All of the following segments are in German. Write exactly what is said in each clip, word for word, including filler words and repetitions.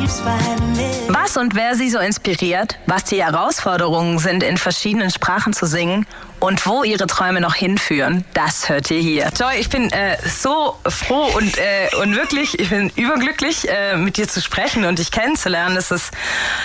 Was und wer sie so inspiriert, was die Herausforderungen sind, in verschiedenen Sprachen zu singen und wo ihre Träume noch hinführen, das hört ihr hier. Joy, ich bin äh, so froh und, äh, und wirklich, ich bin überglücklich, äh, mit dir zu sprechen und dich kennenzulernen. Das ist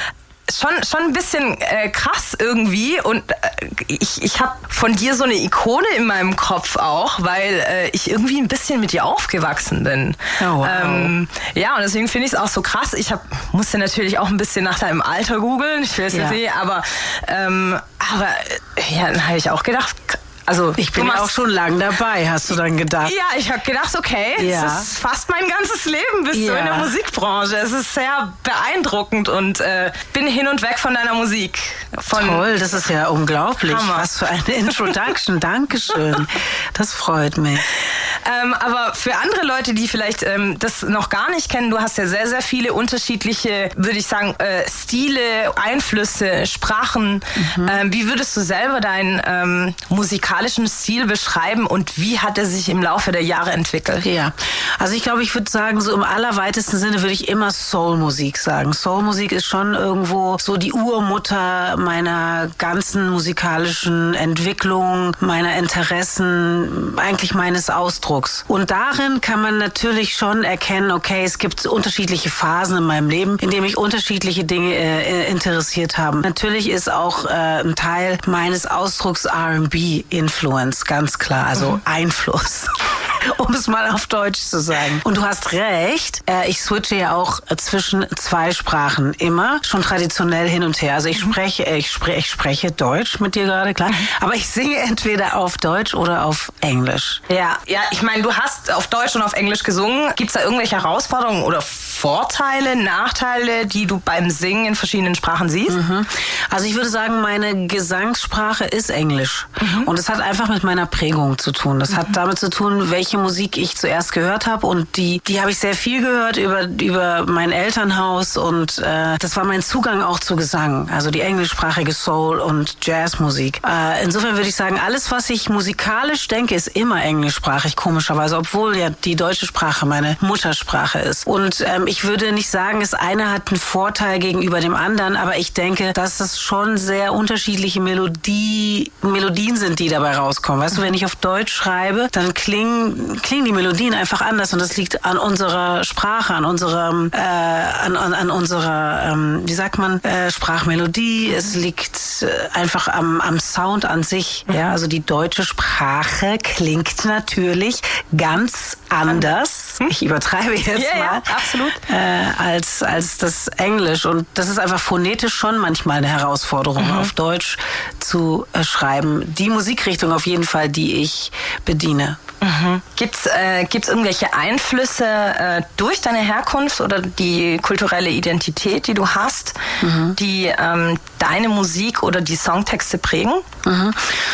schon schon ein bisschen äh, krass irgendwie und äh, ich ich habe von dir so eine Ikone in meinem Kopf auch, weil äh, ich irgendwie ein bisschen mit dir aufgewachsen bin. Oh, wow. ähm, ja, und deswegen finde ich es auch so krass. Ich hab, musste natürlich auch ein bisschen nach deinem Alter googeln, ich weiß ja. nicht, aber ähm, aber ja, dann habe ich auch gedacht, also ich bin ja auch schon lang dabei, hast du dann gedacht? Ja, ich habe gedacht, okay, ja. das ist fast mein ganzes Leben bist ja. du in der Musikbranche. Es ist sehr beeindruckend und äh, bin hin und weg von deiner Musik. Von Toll, das ist ja unglaublich. Hammer. Was für eine Introduction, Dankeschön. Das freut mich. Ähm, aber für andere Leute, die vielleicht ähm, das noch gar nicht kennen, du hast ja sehr, sehr viele unterschiedliche, würde ich sagen, äh, Stile, Einflüsse, Sprachen. Mhm. Ähm, wie würdest du selber deinen ähm, musikalischen Stil beschreiben und wie hat er sich im Laufe der Jahre entwickelt? Ja, also ich glaube, ich würde sagen, so im allerweitesten Sinne würde ich immer Soulmusik sagen. Soulmusik ist schon irgendwo so die Urmutter meiner ganzen musikalischen Entwicklung, meiner Interessen, eigentlich meines Ausdrucks. Und darin kann man natürlich schon erkennen, okay, es gibt unterschiedliche Phasen in meinem Leben, in denen mich unterschiedliche Dinge äh, interessiert haben. Natürlich ist auch äh, ein Teil meines Ausdrucks R and B Influence, ganz klar, also mhm. Einfluss. Um es mal auf Deutsch zu sagen. Und du hast recht, äh, ich switche ja auch zwischen zwei Sprachen immer, schon traditionell hin und her. Also ich spreche, ich spreche, ich spreche Deutsch mit dir gerade, klar, aber ich singe entweder auf Deutsch oder auf Englisch. Ja, ja, ich meine, du hast auf Deutsch und auf Englisch gesungen. Gibt es da irgendwelche Herausforderungen oder Vorteile, Nachteile, die du beim Singen in verschiedenen Sprachen siehst? Mhm. Also ich würde sagen, meine Gesangssprache ist Englisch. Mhm. Und es hat einfach mit meiner Prägung zu tun. Das mhm. hat damit zu tun, welche Musik ich zuerst gehört habe. Und die, die habe ich sehr viel gehört über, über mein Elternhaus. Und äh, das war mein Zugang auch zu Gesang. Also die englischsprachige Soul- und Jazzmusik. Äh, insofern würde ich sagen, alles, was ich musikalisch denke, ist immer englischsprachig, komischerweise. Obwohl ja die deutsche Sprache meine Muttersprache ist. Und ähm, ich würde nicht sagen, das eine hat einen Vorteil gegenüber dem anderen, aber ich denke, dass es schon sehr unterschiedliche Melodie, Melodien sind, die dabei rauskommen. Weißt du, wenn ich auf Deutsch schreibe, dann klingen, klingen die Melodien einfach anders und das liegt an unserer Sprache, an unserem, äh, an, an, an unserer, ähm, wie sagt man, äh, Sprachmelodie. Es liegt äh, einfach am, am Sound an sich. Ja, also die deutsche Sprache klingt natürlich ganz anders. Ich übertreibe jetzt ja, mal. Ja, absolut. Äh, als, als das Englisch. Und das ist einfach phonetisch schon manchmal eine Herausforderung, mhm. auf Deutsch zu äh, schreiben. Die Musikrichtung auf jeden Fall, die ich bediene. Mhm. Gibt's äh, gibt's irgendwelche Einflüsse äh, durch deine Herkunft oder die kulturelle Identität, die du hast, mhm. die ähm, deine Musik oder die Songtexte prägen? Mhm.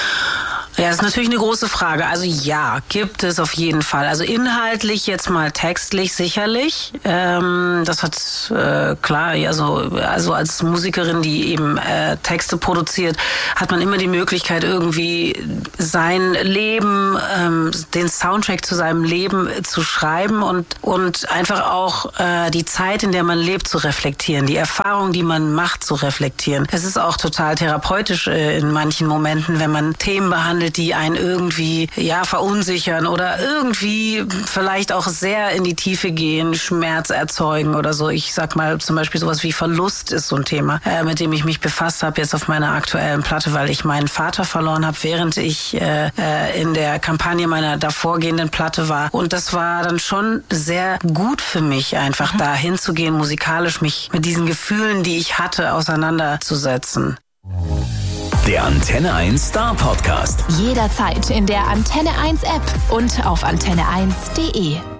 Ja, das ist natürlich eine große Frage. Also ja, gibt es auf jeden Fall. Also inhaltlich, jetzt mal textlich sicherlich. Ähm, das hat, äh, klar, ja, so, also als Musikerin, die eben äh, Texte produziert, hat man immer die Möglichkeit, irgendwie sein Leben, ähm, den Soundtrack zu seinem Leben zu schreiben und, und einfach auch äh, die Zeit, in der man lebt, zu reflektieren, die Erfahrung, die man macht, zu reflektieren. Es ist auch total therapeutisch äh, in manchen Momenten, wenn man Themen behandelt, die einen irgendwie ja verunsichern oder irgendwie vielleicht auch sehr in die Tiefe gehen, Schmerz erzeugen oder so. Ich sag mal zum Beispiel sowas wie Verlust ist so ein Thema, äh, mit dem ich mich befasst habe jetzt auf meiner aktuellen Platte, weil ich meinen Vater verloren habe, während ich äh, äh, in der Kampagne meiner davorgehenden Platte war. Und das war dann schon sehr gut für mich, einfach mhm. da hinzugehen, musikalisch mich mit diesen Gefühlen, die ich hatte, auseinanderzusetzen. Der Antenne eins Star Podcast. Jederzeit in der Antenne eins App und auf antenne eins punkt de.